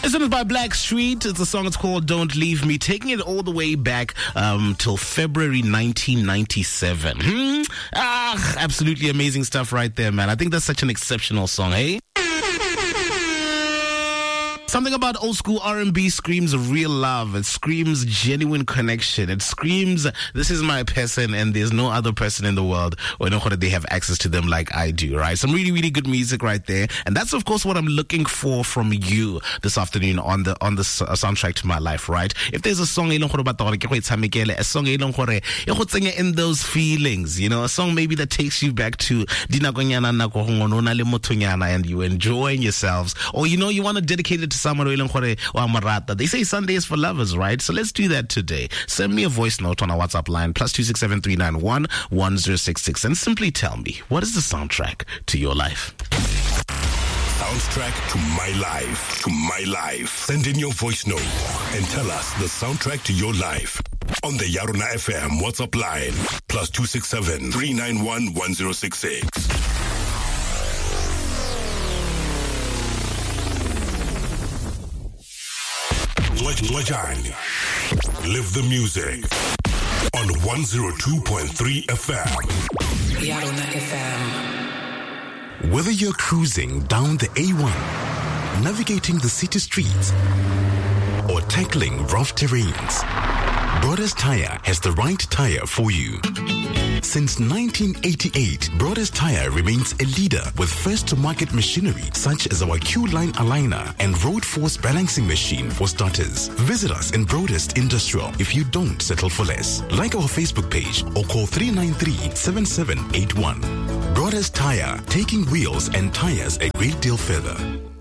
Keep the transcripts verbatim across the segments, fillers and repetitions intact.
This one is by Blackstreet. It's a song, it's called Don't Leave Me, taking it all the way back um, till February nineteen ninety-seven. Hmm? Ah, absolutely amazing stuff right there, man. I think that's such an exceptional song, hey? Something about old school R and B screams real love. It screams genuine connection. It screams, this is my person and there's no other person in the world or no they have access to them like I do, right? Some really, really good music right there. And that's, of course, what I'm looking for from you this afternoon on the on the uh, soundtrack to my life, right? If there's a song, a song in those feelings, you know, a song maybe that takes you back to and you enjoying yourselves, or, you know, you want to dedicate it to someone. They say Sunday is for lovers, right? So let's do that today. Send me a voice note on our WhatsApp line, plus two six seven three nine one one zero six six, and simply tell me, what is the soundtrack to your life? Soundtrack to my life. To my life. Send in your voice note and tell us the soundtrack to your life on the Yarona F M WhatsApp line, plus two six seven three nine one one zero six six. Live the music on one oh two point three F M. Yarona F M. Whether you're cruising down the A one, navigating the city streets, or tackling rough terrains, Brothers Tire has the right tire for you. Since nineteen eighty-eight, Brothers Tire remains a leader with first-to-market machinery such as our Q-Line aligner and Road Force balancing machine for starters. Visit us in Broadest Industrial if you don't settle for less. Like our Facebook page or call three nine three seven seven eight one. Brothers Tire, taking wheels and tires a great deal further.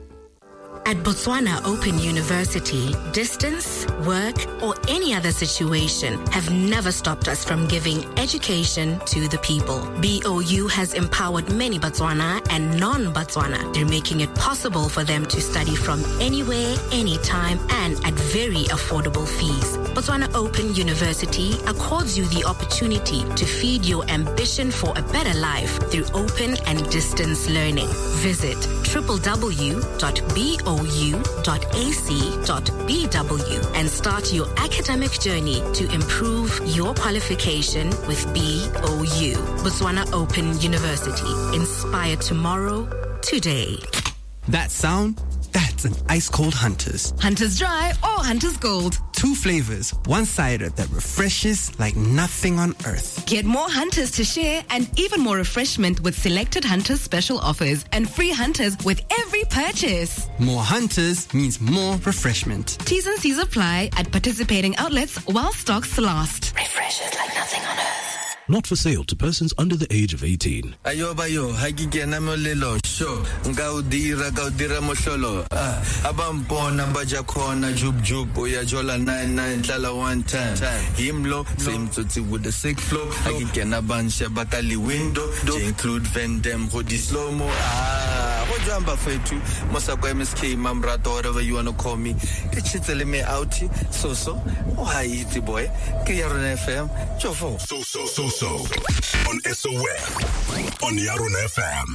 At Botswana Open University, distance, work, or any other situation have never stopped us from giving education to the people. B O U has empowered many Botswana and non-Botswana through making it possible for them to study from anywhere, anytime, and at very affordable fees. Botswana Open University accords you the opportunity to feed your ambition for a better life through open and distance learning. Visit w w w dot b o u dot a c dot b w and start your academic journey to improve your qualification with B O U. Botswana Open University. Inspire tomorrow, today. That sound? That's an ice-cold Hunter's. Hunter's Dry or Hunter's Gold. Two flavors, one-sided that refreshes like nothing on earth. Get more Hunters to share and even more refreshment with selected Hunters special offers and free Hunters with every purchase. More Hunters means more refreshment. T's and C's apply at participating outlets while stocks last. Refreshes like nothing on earth. Not for sale to persons under the age of eighteen. Ayo bayo, hagigena molelo show. Ngaudira gaudira mosholo. Abampona baja kona jub jub oya jola nine nine tlala one time. Himlo same tsotsi with the sick flow. Hagigena bansha bakali window. To include Vendem Hodi Slomo. Ah, hojamba fetu. Mosa kwa M S K Mamrato, whatever you wanna call me. Kechitele me outi. So so. Oh hi iti boy. Yarona F M. Chofo. So so so so on S O F on Yarona F M.